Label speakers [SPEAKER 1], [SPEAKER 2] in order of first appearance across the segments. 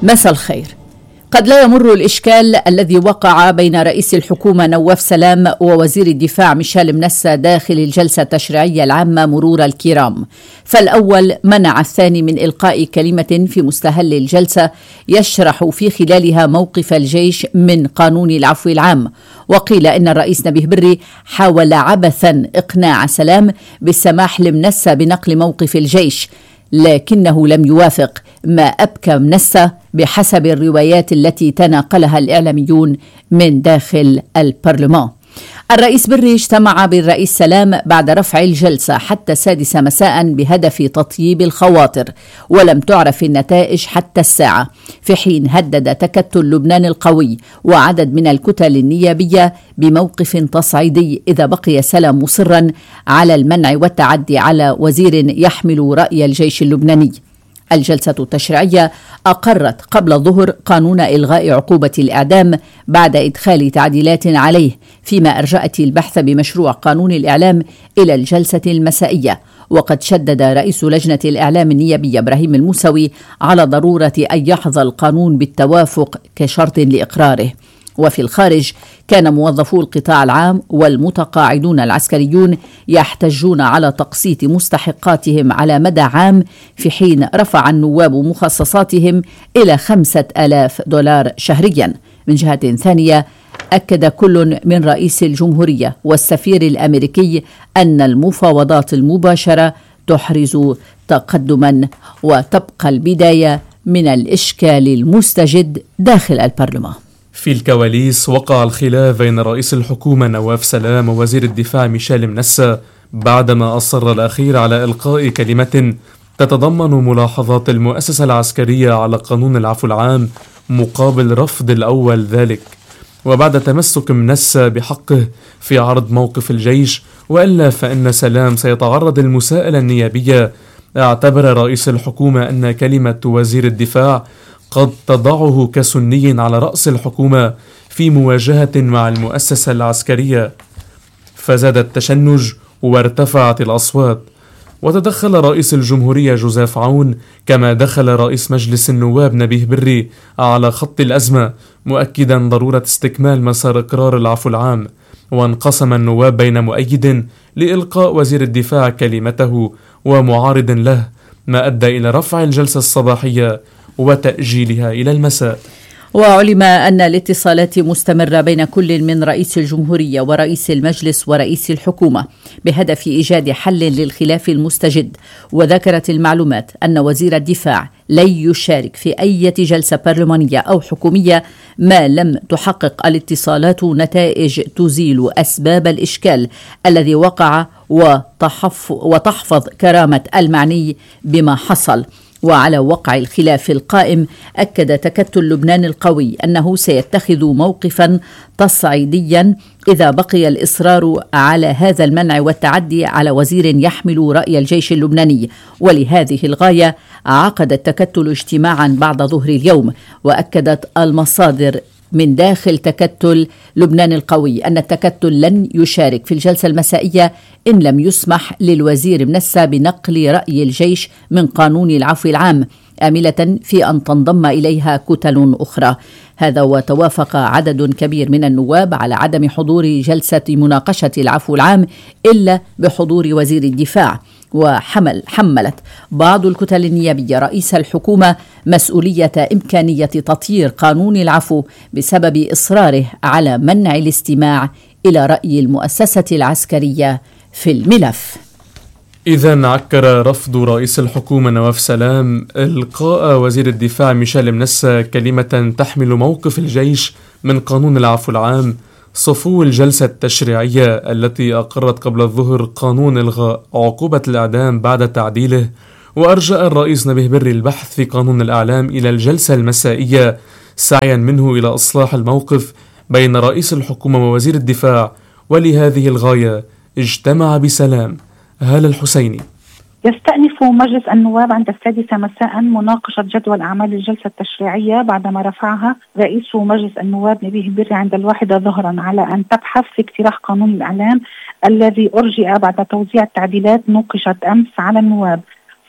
[SPEAKER 1] مساء الخير. قد لا يمر الإشكال الذي وقع بين رئيس الحكومة نواف سلام ووزير الدفاع ميشيل منسى داخل الجلسة التشريعية العامة مرور الكرام، فالأول منع الثاني من إلقاء كلمة في مستهل الجلسة يشرح في خلالها موقف الجيش من قانون العفو العام. وقيل إن الرئيس نبيه بري حاول عبثا إقناع سلام بالسماح لمنسى بنقل موقف الجيش، لكنه لم يوافق، ما أبكى منسى بحسب الروايات التي تناقلها الإعلاميون من داخل البرلمان. الرئيس بري اجتمع بالرئيس سلام بعد رفع الجلسة حتى 6 مساء بهدف تطييب الخواطر، ولم تعرف النتائج حتى الساعة، في حين هدد تكتل لبنان القوي وعدد من الكتل النيابية بموقف تصعيدي إذا بقي سلام مصرا على المنع والتعدي على وزير يحمل رأي الجيش اللبناني. الجلسة التشريعية أقرت قبل الظهر قانون إلغاء عقوبة الإعدام بعد إدخال تعديلات عليه، فيما أرجأت البحث بمشروع قانون الإعلام إلى الجلسة المسائية. وقد شدد رئيس لجنة الإعلام النيابية إبراهيم الموسوي على ضرورة أن يحظى القانون بالتوافق كشرط لإقراره. وفي الخارج كان موظفو القطاع العام والمتقاعدون العسكريون يحتجون على تقسيط مستحقاتهم على مدى عام، في حين رفع النواب مخصصاتهم إلى $5,000 شهريا. من جهة ثانية أكد كل من رئيس الجمهورية والسفير الأمريكي أن المفاوضات المباشرة تحرز تقدما، وتبقى البداية من الإشكال المستجد داخل البرلمان.
[SPEAKER 2] في الكواليس وقع الخلاف بين رئيس الحكومة نواف سلام ووزير الدفاع ميشيل منسى بعدما أصر الأخير على إلقاء كلمة تتضمن ملاحظات المؤسسة العسكرية على قانون العفو العام مقابل رفض الأول ذلك، وبعد تمسك منسى بحقه في عرض موقف الجيش وإلا فإن سلام سيتعرض المساءلة النيابية. اعتبر رئيس الحكومة أن كلمة وزير الدفاع قد تضعه كسني على رأس الحكومة في مواجهة مع المؤسسة العسكرية، فزاد التشنج وارتفعت الأصوات. وتدخل رئيس الجمهورية جوزيف عون، كما دخل رئيس مجلس النواب نبيه بري على خط الأزمة، مؤكدا ضرورة استكمال مسار إقرار العفو العام. وانقسم النواب بين مؤيد لإلقاء وزير الدفاع كلمته ومعارض له، ما أدى إلى رفع الجلسة الصباحية وتأجيلها إلى المساء.
[SPEAKER 1] وعلم أن الاتصالات مستمرة بين كل من رئيس الجمهورية ورئيس المجلس ورئيس الحكومة بهدف إيجاد حل للخلاف المستجد. وذكرت المعلومات أن وزير الدفاع لن يشارك في أي جلسة برلمانية أو حكومية ما لم تحقق الاتصالات نتائج تزيل أسباب الإشكال الذي وقع وتحفظ كرامة المعني بما حصل. وعلى وقع الخلاف القائم، أكد تكتل لبنان القوي أنه سيتخذ موقفا تصعيديا إذا بقي الإصرار على هذا المنع والتعدي على وزير يحمل رأي الجيش اللبناني. ولهذه الغاية عقد التكتل اجتماعا بعد ظهر اليوم. وأكدت المصادر من داخل تكتل لبنان القوي أن التكتل لن يشارك في الجلسة المسائية إن لم يسمح للوزير منسى بنقل رأي الجيش من قانون العفو العام، آملة في أن تنضم إليها كتل أخرى. هذا وتوافق عدد كبير من النواب على عدم حضور جلسة مناقشة العفو العام إلا بحضور وزير الدفاع. وحملت بعض الكتل النيابية رئيس الحكومة مسؤولية إمكانية تطيير قانون العفو بسبب إصراره على منع الاستماع إلى رأي المؤسسة العسكرية في الملف.
[SPEAKER 2] إذن عكر رفض رئيس الحكومة نواف سلام إلقاء وزير الدفاع ميشيل منسى كلمة تحمل موقف الجيش من قانون العفو العام صفو الجلسة التشريعية التي أقرت قبل الظهر قانون إلغاء عقوبة الإعدام بعد تعديله. وأرجأ الرئيس نبيه بري البحث في قانون الإعلام إلى الجلسة المسائية سعيا منه إلى إصلاح الموقف بين رئيس الحكومة ووزير الدفاع. ولهذه الغاية اجتمع بسلام. هالة الحسيني.
[SPEAKER 3] يستأنف مجلس النواب عند 6 مساء مناقشة جدول أعمال الجلسة التشريعية بعدما رفعها رئيس مجلس النواب نبيه بري عند 1 ظهرا على أن تبحث في اقتراح قانون الإعلام الذي أرجئ بعد توزيع التعديلات نوقشت أمس على النواب.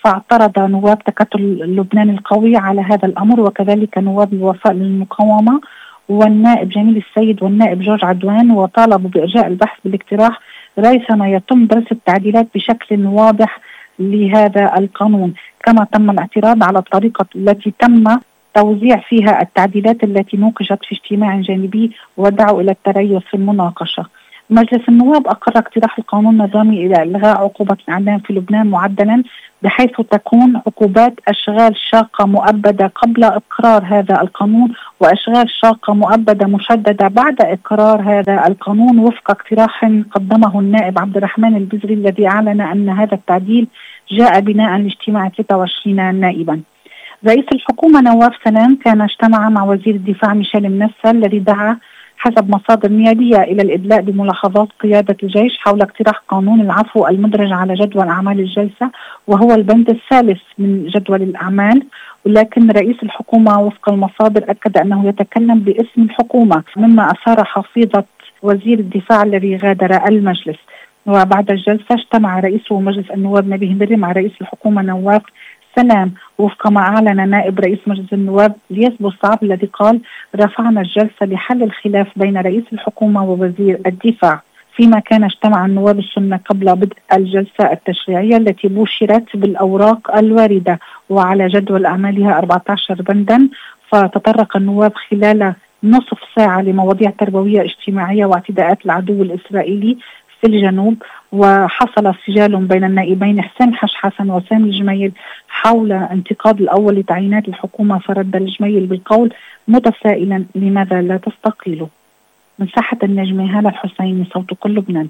[SPEAKER 3] فاعترض نواب تكتل لبنان القوي على هذا الأمر، وكذلك نواب الوفاء للمقاومة والنائب جميل السيد والنائب جورج عدوان، وطالبوا بإرجاء البحث بالاقتراح ريثما يتم درس التعديلات بشكل واضح لهذا القانون، كما تم الاعتراض على الطريقة التي تم توزيع فيها التعديلات التي نوقشت في اجتماع جانبي ودعوا إلى التريث في المناقشة. مجلس النواب أقر اقتراح القانون النظامي إلى إلغاء عقوبة الإعدام في لبنان معدلا، بحيث تكون عقوبات أشغال شاقة مؤبدة قبل إقرار هذا القانون، وأشغال شاقة مؤبدة مشددة بعد إقرار هذا القانون، وفق اقتراح قدمه النائب عبد الرحمن البزري الذي أعلن أن هذا التعديل جاء بناء لاجتماع 23 نائبا. رئيس الحكومة نواف سلام كان اجتمع مع وزير الدفاع ميشيل منسى الذي دعا حسب مصادر نيابية إلى الإدلاء بملاحظات قيادة الجيش حول اقتراح قانون العفو المدرج على جدول أعمال الجلسة، وهو البند الثالث من جدول الأعمال. ولكن رئيس الحكومة وفق المصادر أكد أنه يتكلم باسم الحكومة، مما أثار حفيظة وزير الدفاع الذي غادر المجلس. وبعد الجلسة اجتمع رئيس مجلس النواب نبيه بري مع رئيس الحكومة نواف سلام، وفق ما أعلن نائب رئيس مجلس النواب ليث بوصعب الذي قال: رفعنا الجلسة لحل الخلاف بين رئيس الحكومة ووزير الدفاع. فيما كان اجتمع النواب السنة قبل بدء الجلسة التشريعية التي بوشرت بالأوراق الواردة وعلى جدول أعمالها 14 بندا، فتطرق النواب خلال نصف ساعة لمواضيع تربوية اجتماعية واعتداءات العدو الإسرائيلي في الجنوب. وحصل سجال بين النائبين حسين حسن وسامي الجميل حول انتقاد الأول لتعيينات الحكومة، فرد الجميل بالقول متسائلا: لماذا لا تستقيلوا؟ من ساحة النجمة هالة الحسيني، صوت كل لبنان.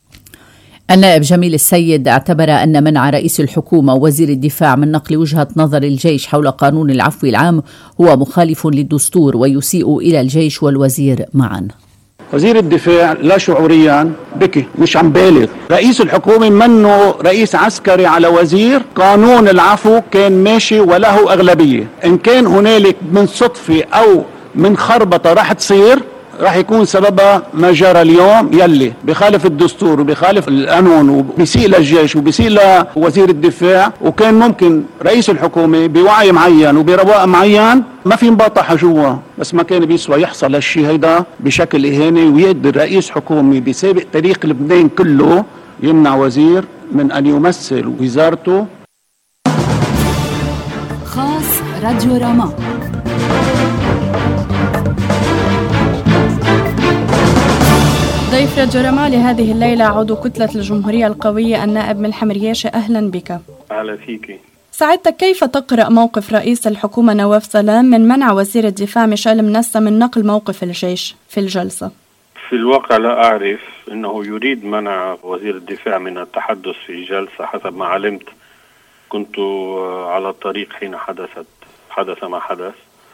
[SPEAKER 1] النائب جميل السيد اعتبر أن منع رئيس الحكومة ووزير الدفاع من نقل وجهة نظر الجيش حول قانون العفو العام هو مخالف للدستور ويسيء إلى الجيش والوزير معا.
[SPEAKER 4] وزير الدفاع لا شعوريا بكي، مش عم بالغ. رئيس الحكومة منه رئيس عسكري على وزير. قانون العفو كان ماشي وله أغلبية، إن كان هنالك من صدفة أو من خربطة راح تصير، راح يكون سببها ما جرى اليوم يلي بخالف الدستور وبخالف القانون وبيسيء للجيش وبيسيء لوزير الدفاع. وكان ممكن رئيس الحكومة بوعي معين وبرواق معين ما في مباطحة جوا، بس ما كان بيسوى يحصل هالشيء هيدا بشكل إهاني، ويقدر رئيس حكومة بسابق تاريخ لبنان كله يمنع وزير من أن يمثل وزارته.
[SPEAKER 5] خاص راديو راما. ضيف راديو راما لهذه الليلة عضو كتلة الجمهورية القوية النائب ملحم رياشة، أهلا بك.
[SPEAKER 6] أهلا فيك.
[SPEAKER 5] سعادتك كيف تقرأ موقف رئيس الحكومة نواف سلام من منع وزير الدفاع ميشيل منسى من نقل موقف الجيش في الجلسة؟
[SPEAKER 6] في الواقع لا أعرف أنه يريد منع وزير الدفاع من التحدث في الجلسة. حسب ما علمت كنت على الطريق حين حدث ما حدث،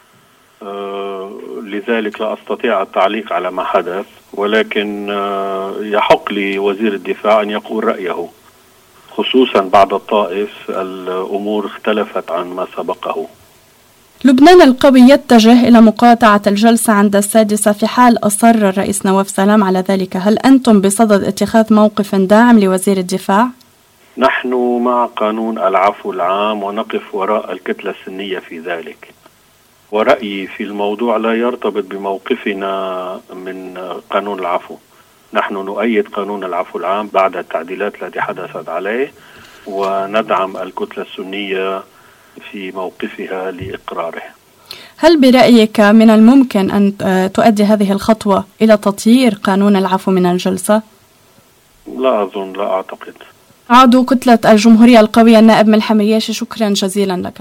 [SPEAKER 6] لذلك لا أستطيع التعليق على ما حدث، ولكن يحق لوزير الدفاع أن يقول رأيه، خصوصا بعد الطائف الأمور اختلفت عن ما سبقه.
[SPEAKER 5] لبنان القوي يتجه إلى مقاطعة الجلسة عند 6 في حال أصر الرئيس نواف سلام على ذلك. هل أنتم بصدد اتخاذ موقف داعم لوزير الدفاع؟
[SPEAKER 6] نحن مع قانون العفو العام ونقف وراء الكتلة السنية في ذلك، ورأيي في الموضوع لا يرتبط بموقفنا من قانون العفو. نحن نؤيد قانون العفو العام بعد التعديلات التي حدثت عليه، وندعم الكتلة السنية في موقفها لإقراره.
[SPEAKER 5] هل برأيك من الممكن أن تؤدي هذه الخطوة إلى تطهير قانون العفو من الجلسة؟
[SPEAKER 6] لا أظن، لا أعتقد.
[SPEAKER 5] عضو كتلة الجمهورية القوية النائب ملحم رياشة، شكرا جزيلا لك.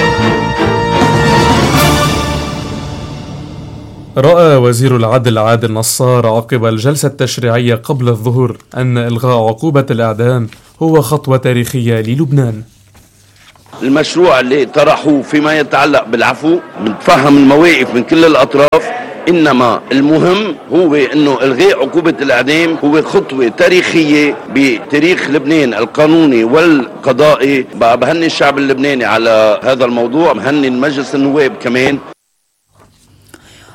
[SPEAKER 2] رأى وزير العدل عادل نصار عقب الجلسة التشريعية قبل الظهر أن إلغاء عقوبة الإعدام هو خطوة تاريخية للبنان.
[SPEAKER 7] المشروع اللي طرحوه فيما يتعلق بالعفو بنتفهم المواقف من كل الأطراف، إنما المهم هو أنه إلغاء عقوبة الإعدام هو خطوة تاريخية بتاريخ لبنان القانوني والقضائي. بهني الشعب اللبناني على هذا الموضوع، بهني مجلس النواب كمان.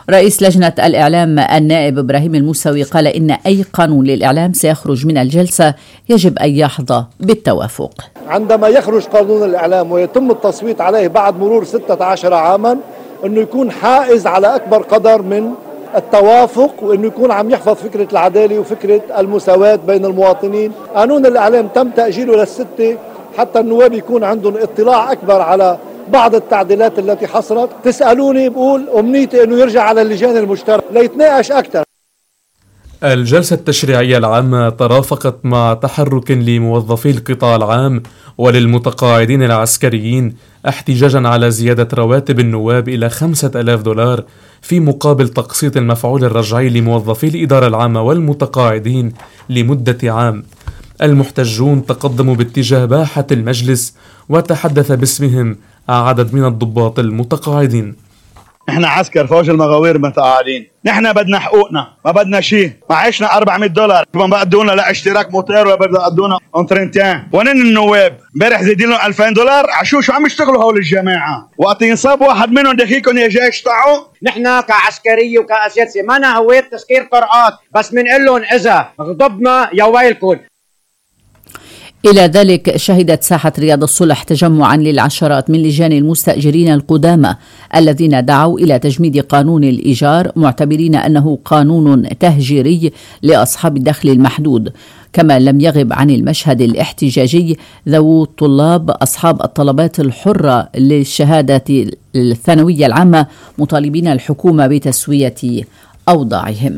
[SPEAKER 1] رئيس لجنة الإعلام النائب إبراهيم الموسوي قال إن أي قانون للإعلام سيخرج من الجلسة يجب أن يحظى بالتوافق.
[SPEAKER 8] عندما يخرج قانون الإعلام ويتم التصويت عليه بعد مرور 16 عاما، أنه يكون حائز على أكبر قدر من التوافق، وأنه يكون عم يحفظ فكرة العدالة وفكرة المساواة بين المواطنين. قانون الإعلام تم تأجيله للستة حتى النواب يكون عندهم اطلاع أكبر على بعض التعديلات التي حصلت. تسألوني بقول أمنيتي أنه يرجع على اللجان المشتركة ليتناقش أكثر.
[SPEAKER 2] الجلسة التشريعية العامة ترافقت مع تحرك لموظفي القطاع العام وللمتقاعدين العسكريين احتجاجا على زيادة رواتب النواب إلى $5,000 في مقابل تقسيط المفعول الرجعي لموظفي الإدارة العامة والمتقاعدين لمدة عام. المحتجون تقدموا باتجاه باحة المجلس وتحدث باسمهم عدد من الضباط المتقاعدين.
[SPEAKER 9] نحن عسكر فوج المغاوير متقاعدين، نحن بدنا حقوقنا، ما بدنا شيء. معيشنا $400 ما بقدونا لا اشتراك موتير ولا بقدونا اونترينتين. ونن النواب امبارح زايدين لهم $2,000. شو عم يشتغلوا هول الجماعه؟ وقت ينصاب واحد منهم دخيلكم يا جاي يشطعوا.
[SPEAKER 10] نحن كعسكريه وكاساتذه ما لنا هويه تسكير قرعات، بس بنقول لهم اذا غضبنا يا ويلكم.
[SPEAKER 1] إلى ذلك شهدت ساحة رياض الصلح تجمعا للعشرات من لجان المستأجرين القدامى الذين دعوا إلى تجميد قانون الإيجار، معتبرين أنه قانون تهجيري لأصحاب الدخل المحدود. كما لم يغب عن المشهد الاحتجاجي ذوو الطلاب أصحاب الطلبات الحرة للشهادة الثانوية العامة، مطالبين الحكومة بتسوية أوضاعهم.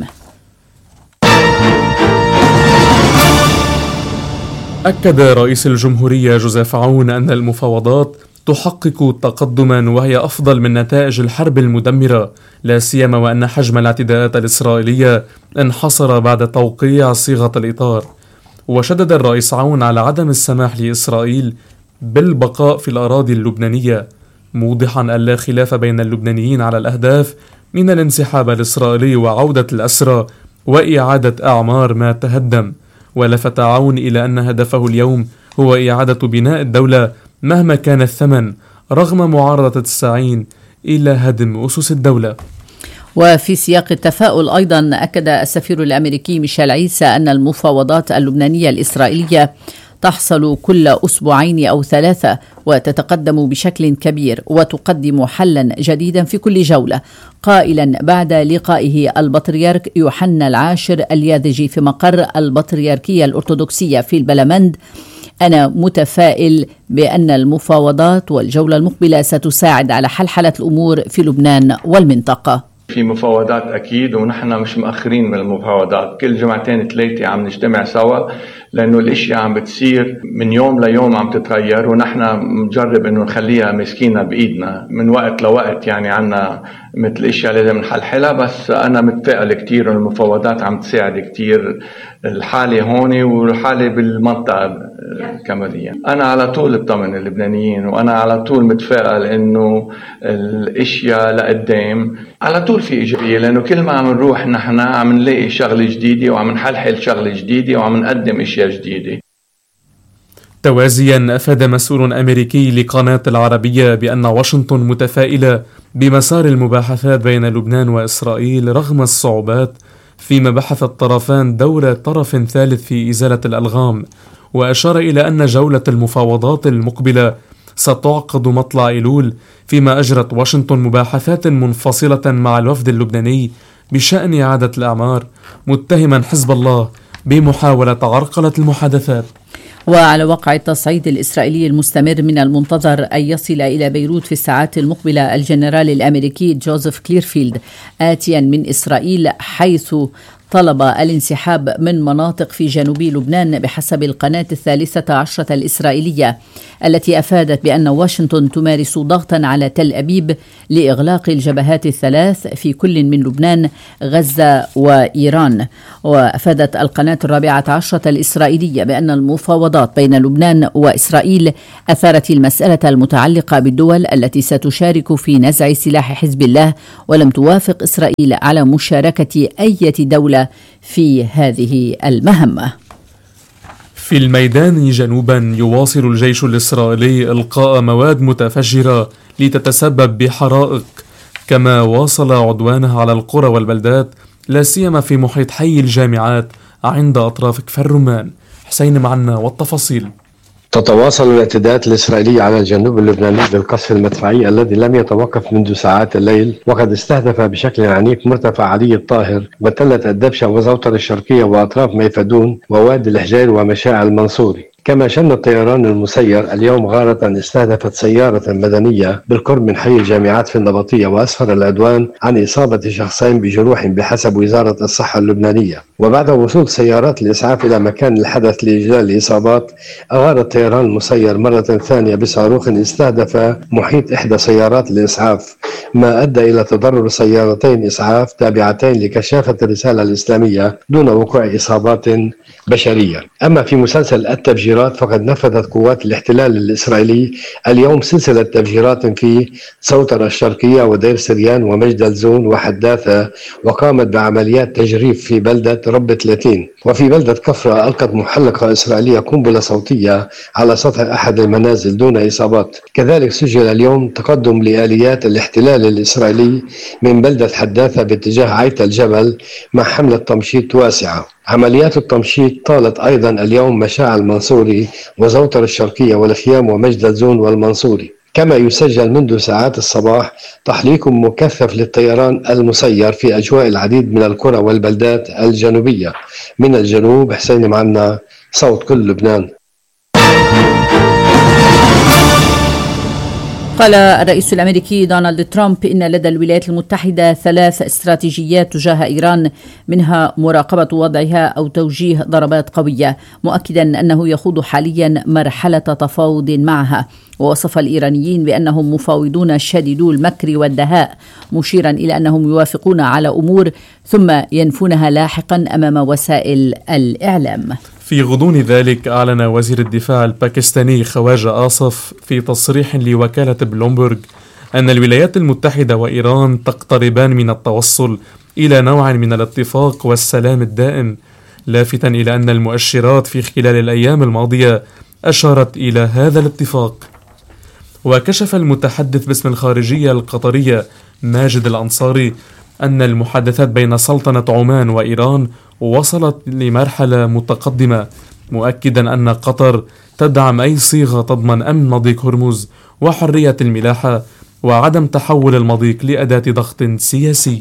[SPEAKER 2] أكد رئيس الجمهورية جوزيف عون أن المفاوضات تحقق تقدما وهي أفضل من نتائج الحرب المدمرة، لا سيما وأن حجم الاعتداءات الإسرائيلية انحصر بعد توقيع صيغة الإطار. وشدد الرئيس عون على عدم السماح لإسرائيل بالبقاء في الأراضي اللبنانية، موضحا أن لا خلاف بين اللبنانيين على الأهداف من الانسحاب الإسرائيلي وعودة الأسرى وإعادة أعمار ما تهدم. ولفت عون إلى أن هدفه اليوم هو إعادة بناء الدولة مهما كان الثمن، رغم معارضة الساعين إلى هدم أسس الدولة.
[SPEAKER 1] وفي سياق التفاؤل أيضا أكد السفير الأمريكي ميشيل عيسى أن المفاوضات اللبنانية الإسرائيلية تحصل كل أسبوعين أو 3 وتتقدم بشكل كبير وتقدم حلا جديدا في كل جولة، قائلا بعد لقائه البطريرك يوحنا العاشر الياذجي في مقر البطريركية الأرثوذكسية في البلمند: أنا متفائل بأن المفاوضات والجولة المقبلة ستساعد على حلحلة الأمور في لبنان والمنطقة.
[SPEAKER 11] في مفاوضات أكيد، ونحن مش مأخرين من المفاوضات، كل 2-3 عم نجتمع سوا، لأنه الاشياء عم بتصير من يوم ليوم عم تتغير، ونحن مجرب إنه نخليها مسكينة بإيدنا من وقت لوقت. يعني عنا مثل اشياء لازم نحلحلها، بس أنا متفائل كتير إنه المفاوضات عم تساعد كتير الحالة هون والحالة بالمنطقة كماليا. أنا على طول بطمن اللبنانيين، وأنا على طول متفائل إنه الاشياء لقدام على طول في إيجابية، لأنه كل ما عم نروح نحن عم نلاقي شغلة جديدة وعم نحلحل شغلة جديدة وعم نقدم اشياء جديدة.
[SPEAKER 2] توازيا أفاد مسؤول أمريكي لقناة العربية بأن واشنطن متفائلة بمسار المباحثات بين لبنان وإسرائيل رغم الصعوبات، فيما بحث الطرفان دور طرف ثالث في إزالة الألغام. وأشار إلى أن جولة المفاوضات المقبلة ستعقد مطلع أيلول، فيما أجرت واشنطن مباحثات منفصلة مع الوفد اللبناني بشأن إعادة الأعمار، متهما حزب الله بمحاولة عرقلة المحادثات.
[SPEAKER 1] وعلى وقع التصعيد الإسرائيلي المستمر، من المنتظر أن يصل إلى بيروت في الساعات المقبلة الجنرال الأمريكي جوزيف كليرفيلد آتيا من إسرائيل، حيث طلب الانسحاب من مناطق في جنوب لبنان بحسب القناة 13 الإسرائيلية، التي أفادت بأن واشنطن تمارس ضغطا على تل أبيب لإغلاق الجبهات 3 في كل من لبنان، غزة وإيران. وأفادت القناة 14 الإسرائيلية بأن المفاوضات بين لبنان وإسرائيل أثارت المسألة المتعلقة بالدول التي ستشارك في نزع سلاح حزب الله، ولم توافق إسرائيل على مشاركة أي دولة في هذه المهمة.
[SPEAKER 2] في الميدان جنوبا، يواصل الجيش الإسرائيلي إلقاء مواد متفجرة لتتسبب بحرائق كما واصل عدوانها على القرى والبلدات، لا سيما في محيط حي الجامعات عند أطراف كفر الرمان. حسين معنا والتفاصيل.
[SPEAKER 12] تتواصل الاعتداءات الإسرائيلية على الجنوب اللبناني بالقصف المدفعي الذي لم يتوقف منذ ساعات الليل، وقد استهدف بشكل عنيف مرتفع علي الطاهر وتلة الدبشة وزوطر الشرقية وأطراف ميفدون ووادي الحجير ومشاعل المنصوري. كما شن الطيران المسير اليوم غارة استهدفت سيارة مدنية بالقرب من حي الجامعات في النبطية، وأسفر العدوان عن إصابة شخصين بجروح بحسب وزارة الصحة اللبنانية. وبعد وصول سيارات الإسعاف إلى مكان الحدث لإجلال الإصابات، أغار الطيران المسير مرة ثانية بصاروخ استهدف محيط إحدى سيارات الإسعاف، ما أدى إلى تضرر سيارتين إسعاف تابعتين لكشافة الرسالة الإسلامية دون وقوع إصابات بشرية. أما في مسلسل التفجيرات، فقد نفذت قوات الاحتلال الإسرائيلي اليوم سلسلة تفجيرات في سوتر الشرقية ودير سريان ومجدل زون وحداثة، وقامت بعمليات تجريف في بلدة رب 30. وفي بلدة كفرة ألقت محلقة إسرائيلية قنبلة صوتية على سطح أحد المنازل دون إصابات. كذلك سجل اليوم تقدم لآليات الاحتلال الإسرائيلي من بلدة حداثة باتجاه عيت الجبل مع حملة تمشيط واسعة. عمليات التمشيط طالت أيضا اليوم مشاعل المنصوري وزوتر الشرقية والخيام ومجدل زون والمنصوري. كما يسجل منذ ساعات الصباح تحليق مكثف للطيران المسير في أجواء العديد من القرى والبلدات الجنوبية. من الجنوب حسين معنا، صوت كل لبنان.
[SPEAKER 1] قال الرئيس الأمريكي دونالد ترامب إن لدى الولايات المتحدة 3 استراتيجيات تجاه إيران، منها مراقبة وضعها أو توجيه ضربات قوية، مؤكدا أنه يخوض حاليا مرحلة تفاوض معها. ووصف الإيرانيين بأنهم مفاوضون شديدو المكر والدهاء، مشيرا إلى أنهم يوافقون على أمور ثم ينفونها لاحقا أمام وسائل الإعلام.
[SPEAKER 2] في غضون ذلك، أعلن وزير الدفاع الباكستاني خواجة آصف في تصريح لوكالة بلومبرغ أن الولايات المتحدة وإيران تقتربان من التوصل إلى نوع من الاتفاق والسلام الدائم، لافتا إلى أن المؤشرات في خلال الأيام الماضية أشارت إلى هذا الاتفاق. وكشف المتحدث باسم الخارجية القطرية ماجد الأنصاري أن المحادثات بين سلطنة عمان وإيران وصلت لمرحلة متقدمة، مؤكدا أن قطر تدعم أي صيغة تضمن أمن مضيق هرمز وحرية الملاحة وعدم تحول المضيق لأداة ضغط سياسي.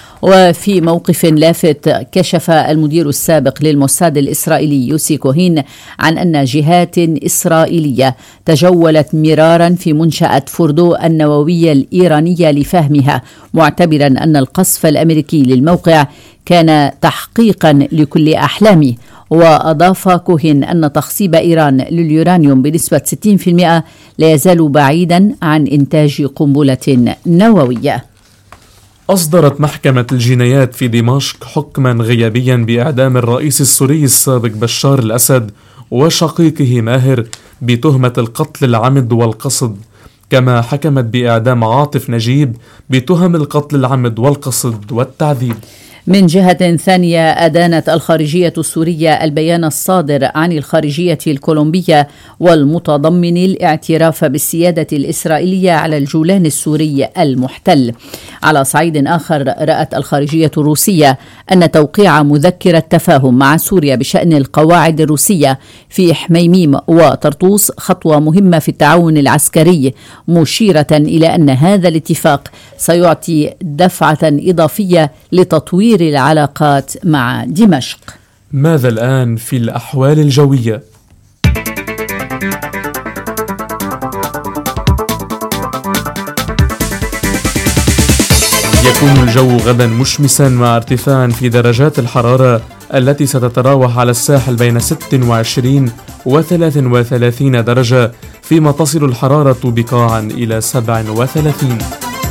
[SPEAKER 1] وفي موقف لافت، كشف المدير السابق للموساد الإسرائيلي يوسي كوهين عن أن جهات إسرائيلية تجولت مرارا في منشأة فوردو النووية الإيرانية لفهمها، معتبرا أن القصف الأمريكي للموقع كان تحقيقا لكل أحلامه. وأضاف كوهين أن تخصيب إيران لليورانيوم بنسبة 60% لا يزال بعيدا عن إنتاج قنبلة نووية.
[SPEAKER 2] أصدرت محكمة الجنايات في دمشق حكما غيابيا بإعدام الرئيس السوري السابق بشار الأسد وشقيقه ماهر بتهمة القتل العمد والقصد، كما حكمت بإعدام عاطف نجيب بتهم القتل العمد والقصد والتعذيب.
[SPEAKER 1] من جهة ثانية، أدانت الخارجية السورية البيان الصادر عن الخارجية الكولومبية والمتضمن الاعتراف بالسيادة الإسرائيلية على الجولان السوري المحتل. على صعيد آخر، رأت الخارجية الروسية أن توقيع مذكرة تفاهم مع سوريا بشأن القواعد الروسية في حميميم وطرطوس خطوة مهمة في التعاون العسكري، مشيرة إلى أن هذا الاتفاق سيعطي دفعة إضافية لتطوير العلاقات مع دمشق.
[SPEAKER 2] ماذا الآن في الأحوال الجوية؟ يكون الجو غدا مشمسا مع ارتفاع في درجات الحرارة التي ستتراوح على الساحل بين 26 و 33 درجة، فيما تصل الحرارة بقاعا إلى 37.